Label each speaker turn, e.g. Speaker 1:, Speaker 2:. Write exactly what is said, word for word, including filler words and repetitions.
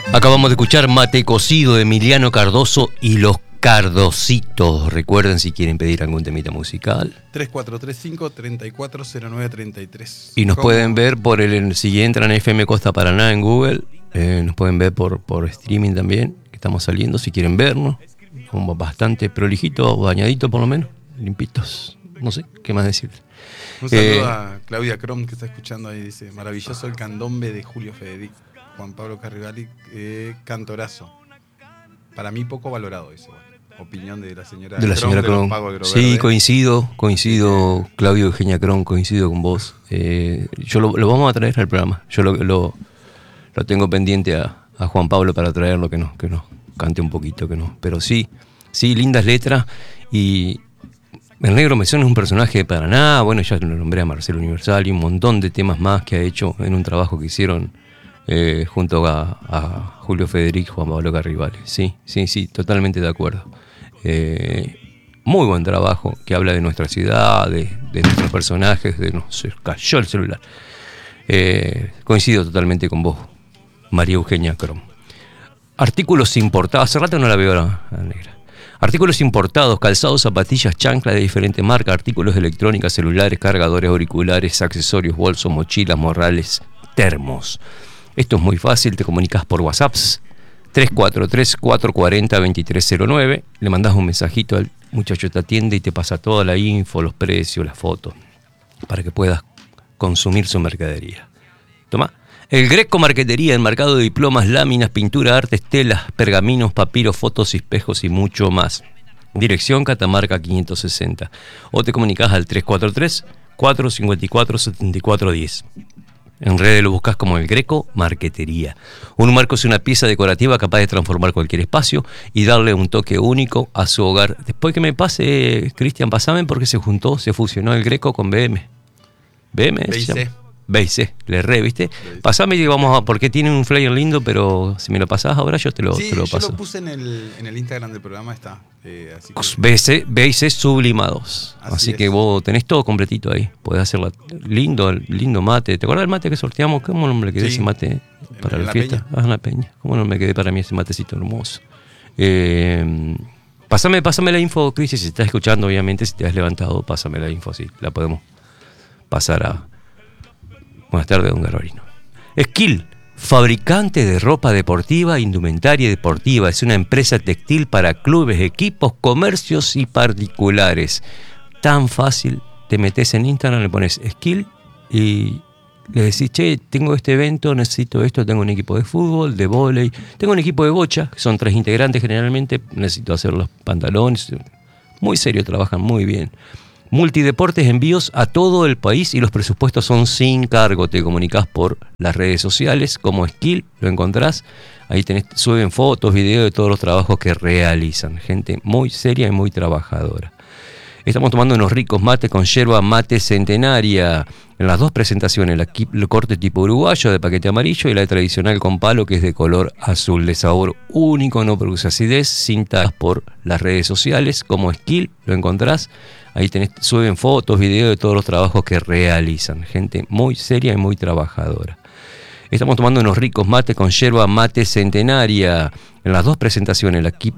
Speaker 1: Acabamos de escuchar Mate Cocido de Emiliano Cardoso y Los Cardositos. Recuerden, si quieren pedir algún temita musical,
Speaker 2: tres cuatro tres cinco, tres cuatro cero nueve tres tres.
Speaker 1: y nos
Speaker 2: ¿Cómo?
Speaker 1: pueden ver por el, si entran a F M Costa Paraná en Google, eh, nos pueden ver por, por streaming también, que estamos saliendo, si quieren vernos. Como bastante prolijito, bañadito por lo menos, limpitos, no sé, qué más decir.
Speaker 2: Un saludo
Speaker 1: Eh,
Speaker 2: a Claudia Crom, que está escuchando ahí, dice, maravilloso el candombe de Julio Federico. Juan Pablo Carribali, eh, cantorazo. Para mí poco valorado eso. Opinión de la señora
Speaker 1: De la
Speaker 2: Crom,
Speaker 1: señora
Speaker 2: de los
Speaker 1: Cron.
Speaker 2: Pagos Agroverde.
Speaker 1: Sí, coincido, coincido, Claudio Eugenia Cron, coincido con vos. Eh, yo lo, lo vamos a traer al programa. Yo lo, lo, lo tengo pendiente a, a Juan Pablo para traerlo, que nos, que nos cante un poquito, que no. Pero sí, sí, lindas letras. Y el Negro Mesón es un personaje de Paraná. Bueno, ya lo nombré a Marcelo Universal y un montón de temas más que ha hecho en un trabajo que hicieron eh, junto a, a Julio Federico y Juan Pablo Carribali. Sí, sí, sí, totalmente de acuerdo. Eh, muy buen trabajo que habla de nuestra ciudad, de, de nuestros personajes, de nos se cayó el celular. Eh, coincido totalmente con vos, María Eugenia Crom. Artículos importados, hace rato no la veo la, la negra. Artículos importados, calzados, zapatillas, chanclas de diferentes marcas, artículos de electrónica, celulares, cargadores, auriculares, accesorios, bolsos, mochilas, morrales, termos. Esto es muy fácil, te comunicas por WhatsApp, tres cuatro tres, cuatro cuatro cero, dos tres cero nueve, le mandás un mensajito al muchacho te atiende y te pasa toda la info, los precios, las fotos, para que puedas consumir su mercadería. Toma. El Greco Marquetería, enmarcado de diplomas, láminas, pintura, artes, telas, pergaminos, papiros, fotos, espejos y mucho más. Dirección Catamarca quinientos sesenta. O te comunicas al tres cuatro tres, cuatro cinco cuatro, siete cuatro uno cero. En redes lo buscas como El Greco Marquetería. Un marco es una pieza decorativa capaz de transformar cualquier espacio y darle un toque único a su hogar. Después que me pase, Cristian, pasame porque se juntó, se fusionó El Greco con B M. B M
Speaker 2: B I C.
Speaker 1: B I C, le re, ¿viste? Pasame y vamos a, porque tiene un flyer lindo, pero si me lo pasás ahora yo te lo,
Speaker 2: Sí,
Speaker 1: te lo
Speaker 2: yo
Speaker 1: paso.
Speaker 2: lo puse en el, en el Instagram del programa, está. Eh, así que,
Speaker 1: B I C, B I C sublimados. Así,
Speaker 2: Así
Speaker 1: que
Speaker 2: es.
Speaker 1: vos tenés todo completito ahí. Podés hacerla lindo, lindo mate. ¿Te acuerdas del mate que sorteamos? ¿Cómo no me quedé
Speaker 2: Sí.
Speaker 1: ese mate para
Speaker 2: En
Speaker 1: la,
Speaker 2: la
Speaker 1: fiesta?
Speaker 2: Peña.
Speaker 1: Ah, en la peña. ¿Cómo no me quedé para mí ese matecito hermoso? Eh, pásame, pásame la info, Cris, si estás escuchando, obviamente, si te has levantado, pásame la info, así la podemos pasar a... Buenas tardes, don Garbarino. Skill, fabricante de ropa deportiva, indumentaria deportiva. Es una empresa textil para clubes, equipos, comercios y particulares. Tan fácil, te metes en Instagram, le pones Skill y le decís, che, tengo este evento, necesito esto, tengo un equipo de fútbol, de vóley, tengo un equipo de bocha, que son tres integrantes generalmente, necesito hacer los pantalones. Muy serio, trabajan muy bien. Multideportes, envíos a todo el país y los presupuestos son sin cargo. Te comunicas por las redes sociales como Skill, lo encontrás. Ahí tenés, suben fotos, videos de todos los trabajos que realizan. Gente muy seria y muy trabajadora. Estamos tomando unos ricos mates con yerba mate centenaria. En las dos presentaciones, la, el corte tipo uruguayo de paquete amarillo y la tradicional con palo que es de color azul. De sabor único, no produce acidez. Cintas por las redes sociales como Skill, lo encontrás. Ahí tenés, suben fotos, videos de todos los trabajos que realizan. Gente muy seria y muy trabajadora. Estamos tomando unos ricos mates con yerba mate centenaria. En las dos presentaciones, la,